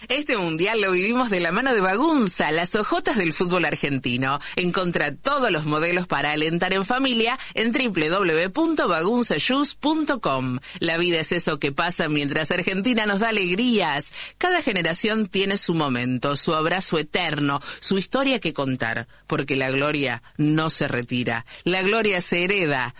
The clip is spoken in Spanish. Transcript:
Este mundial lo vivimos de la mano de Bagunza, las ojotas del fútbol argentino. Encontrá todos los modelos para alentar en familia en www.bagunzashoes.com. La vida es eso que pasa mientras Argentina nos da alegrías. Cada generación tiene su momento, su abrazo eterno, su historia que contar, porque la gloria no se retira. La gloria se hereda.